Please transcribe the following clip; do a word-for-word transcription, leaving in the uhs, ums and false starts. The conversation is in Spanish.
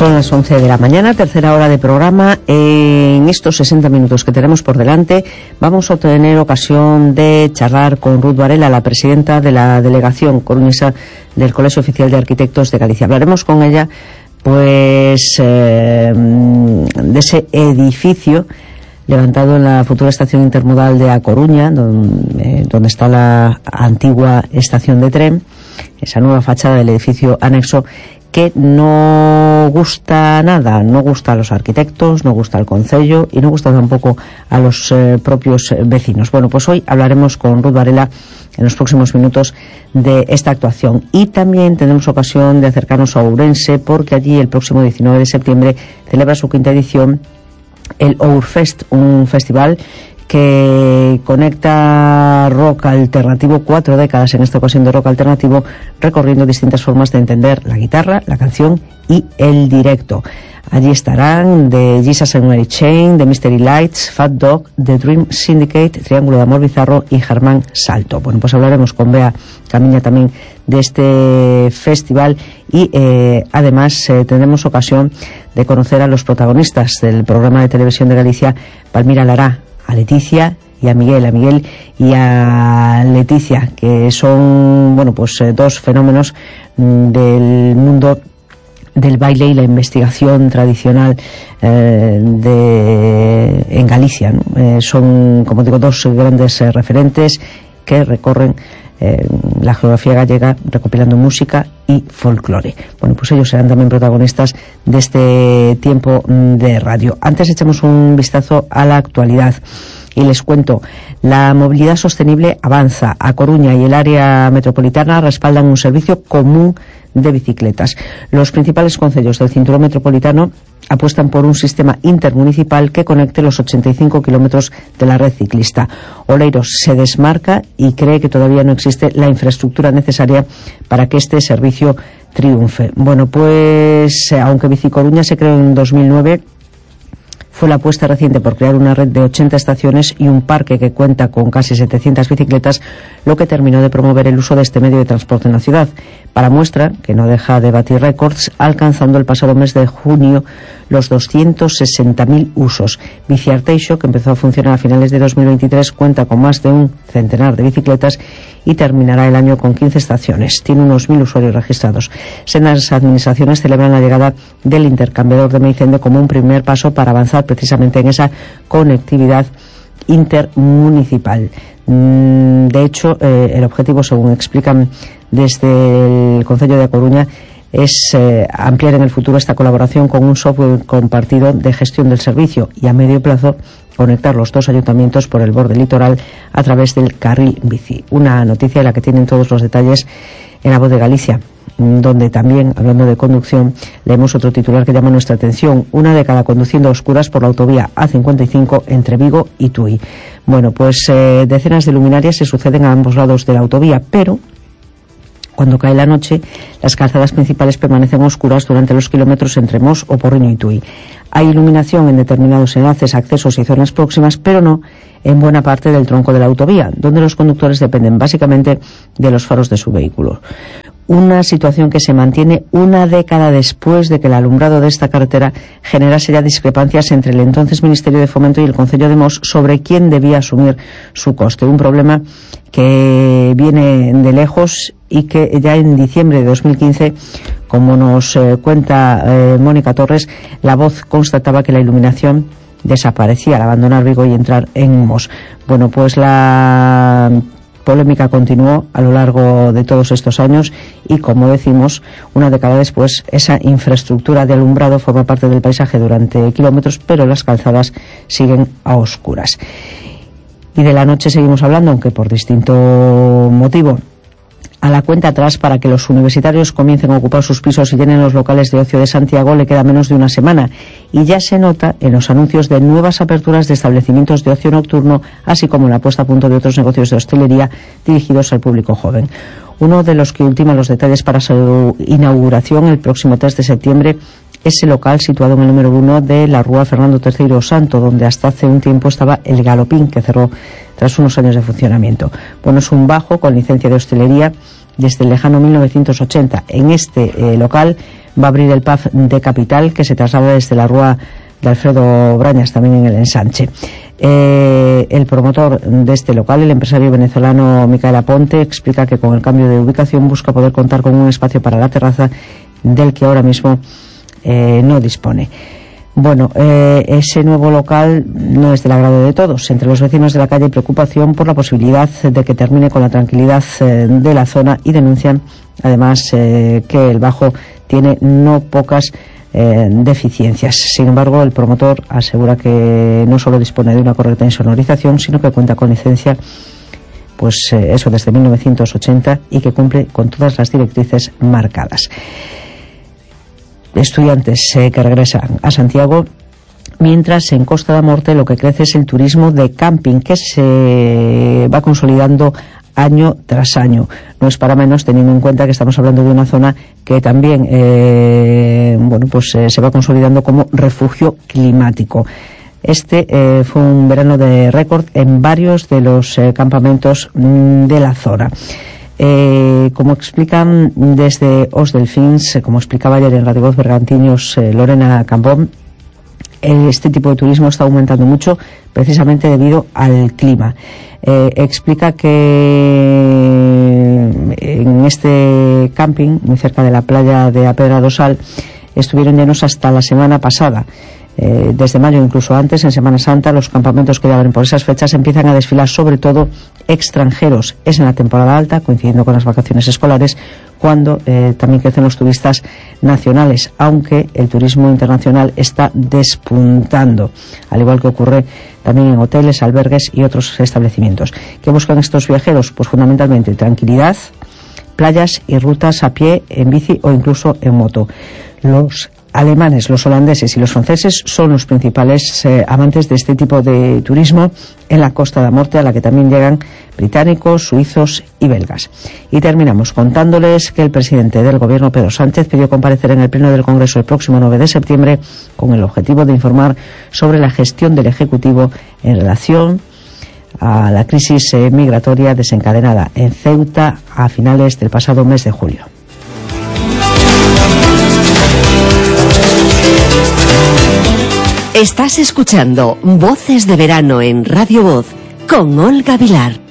Son las once de la mañana, tercera hora de programa. En estos sesenta minutos que tenemos por delante vamos a tener ocasión de charlar con Ruth Varela, la presidenta de la delegación coruñesa del Colegio Oficial de Arquitectos de Galicia. Hablaremos con ella pues eh, de ese edificio levantado en la futura estación intermodal de A Coruña, donde, eh, donde está la antigua estación de tren, esa nueva fachada del edificio anexo que no gusta nada, no gusta a los arquitectos, no gusta al concello y no gusta tampoco a los eh, propios vecinos. Bueno, pues hoy hablaremos con Ruth Varela en los próximos minutos de esta actuación, y también tendremos ocasión de acercarnos a Ourense, porque allí el próximo diecinueve de septiembre celebra su quinta edición el Ourfest, un festival que conecta rock alternativo, cuatro décadas en esta ocasión de rock alternativo, recorriendo distintas formas de entender la guitarra, la canción y el directo. Allí estarán The Jesus and Mary Chain, The Mystery Lights, Fat Dog, The Dream Syndicate, Triángulo de Amor Bizarro y Germán Salto. Bueno, pues hablaremos con Bea Camiña también de este festival y eh, además eh, tendremos ocasión de conocer a los protagonistas del programa de televisión de Galicia, Palmira Lara, a Leticia y a Miguel, a Miguel y a Leticia, que son, bueno, pues eh, dos fenómenos mm, del mundo del baile y la investigación tradicional eh, de en Galicia, ¿no? Eh, son, como digo, dos grandes eh, referentes que recorren eh, la geografía gallega recopilando música y folclore. Bueno, pues ellos serán también protagonistas de este tiempo de radio. Antes echamos un vistazo a la actualidad y les cuento: la movilidad sostenible avanza. A Coruña y el área metropolitana respaldan un servicio común de bicicletas. Los principales concellos del cinturón metropolitano apuestan por un sistema intermunicipal que conecte los ochenta y cinco kilómetros de la red ciclista. Oleiros se desmarca y cree que todavía no existe la infraestructura necesaria para que este servicio triunfe. Bueno, pues aunque Bicicoruña se creó en dos mil nueve, fue la apuesta reciente por crear una red de ochenta estaciones y un parque que cuenta con casi setecientas bicicletas lo que terminó de promover el uso de este medio de transporte en la ciudad. Para muestra, que no deja de batir récords, alcanzando el pasado mes de junio los doscientos sesenta mil usos. Biciarteixo, que empezó a funcionar a finales de dos mil veintitrés, cuenta con más de un centenar de bicicletas y terminará el año con quince estaciones. Tiene unos mil usuarios registrados. Sendas administraciones celebran la llegada del intercambiador de Meicende como un primer paso para avanzar precisamente en esa conectividad intermunicipal. De hecho, eh, el objetivo, según explican desde el Concello de A Coruña, es eh, ampliar en el futuro esta colaboración con un software compartido de gestión del servicio y a medio plazo conectar los dos ayuntamientos por el borde litoral a través del carril bici. Una noticia de la que tienen todos los detalles en La Voz de Galicia, donde también, hablando de conducción, leemos otro titular que llama nuestra atención: una década conduciendo a oscuras por la autovía A cincuenta y cinco entre Vigo y Tui. Bueno, pues eh, decenas de luminarias se suceden a ambos lados de la autovía, pero cuando cae la noche, las calzadas principales permanecen oscuras durante los kilómetros entre Mos, Oporriño y Tui. Hay iluminación en determinados enlaces, accesos y zonas próximas, pero no en buena parte del tronco de la autovía, donde los conductores dependen básicamente de los faros de su vehículo. Una situación que se mantiene una década después de que el alumbrado de esta carretera generase ya discrepancias entre el entonces Ministerio de Fomento y el Concello de Mos sobre quién debía asumir su coste. Un problema que viene de lejos y que ya en diciembre de dos mil quince, como nos eh, cuenta eh, Mónica Torres, La Voz constataba que la iluminación desaparecía al abandonar Vigo y entrar en Mos. Bueno, pues la polémica continuó a lo largo de todos estos años y, como decimos, una década después, esa infraestructura de alumbrado forma parte del paisaje durante kilómetros, pero las calzadas siguen a oscuras. Y de la noche seguimos hablando, aunque por distinto motivo. A la cuenta atrás para que los universitarios comiencen a ocupar sus pisos y llenen los locales de ocio de Santiago le queda menos de una semana, y ya se nota en los anuncios de nuevas aperturas de establecimientos de ocio nocturno, así como en la puesta a punto de otros negocios de hostelería dirigidos al público joven. Uno de los que ultima los detalles para su inauguración el próximo tres de septiembre ese local situado en el número uno de la Rúa Fernando tercero Santo, donde hasta hace un tiempo estaba el Galopín, que cerró tras unos años de funcionamiento. Bueno, es un bajo con licencia de hostelería desde el lejano mil novecientos ochenta. En este eh, local va a abrir el pub de Capital, que se traslada desde la Rúa de Alfredo Brañas, también en el Ensanche. Eh, el promotor de este local, el empresario venezolano Micael Aponte, explica que con el cambio de ubicación busca poder contar con un espacio para la terraza del que ahora mismo eh, no dispone. Bueno, eh, ese nuevo local no es del agrado de todos. Entre los vecinos de la calle hay preocupación por la posibilidad de que termine con la tranquilidad eh, de la zona, y denuncian además eh, que el Bajo tiene no pocas eh, deficiencias. Sin embargo, el promotor asegura que no solo dispone de una correcta insonorización, sino que cuenta con licencia, pues eh, eso desde mil novecientos ochenta, y que cumple con todas las directrices marcadas. Estudiantes eh, que regresan a Santiago, mientras en Costa da Morte lo que crece es el turismo de camping, que se va consolidando año tras año. No es para menos, teniendo en cuenta que estamos hablando de una zona que también eh, bueno pues eh, se va consolidando como refugio climático. Este eh, fue un verano de récord en varios de los eh, campamentos mm, de la zona. Eh, como explican desde Os Delfins, eh, como explicaba ayer en Radio Voz Bergantiños eh, Lorena Cambón, eh, este tipo de turismo está aumentando mucho precisamente debido al clima. Eh, explica que en este camping, muy cerca de la playa de Apedra do Sal, estuvieron llenos hasta la semana pasada. Eh, desde mayo, incluso antes, en Semana Santa, los campamentos que abren por esas fechas empiezan a desfilar sobre todo extranjeros. Es en la temporada alta, coincidiendo con las vacaciones escolares, cuando eh, también crecen los turistas nacionales, aunque el turismo internacional está despuntando, al igual que ocurre también en hoteles, albergues y otros establecimientos. ¿Qué buscan estos viajeros? Pues fundamentalmente tranquilidad, playas y rutas a pie, en bici o incluso en moto. Los alemanes, los holandeses y los franceses son los principales eh, amantes de este tipo de turismo en la Costa da Morte, a la que también llegan británicos, suizos y belgas. Y terminamos contándoles que el presidente del Gobierno, Pedro Sánchez, pidió comparecer en el Pleno del Congreso el próximo nueve de septiembre con el objetivo de informar sobre la gestión del Ejecutivo en relación a la crisis eh, migratoria desencadenada en Ceuta a finales del pasado mes de julio. Estás escuchando Voces de Verano en Radio Voz con Olga Vilar.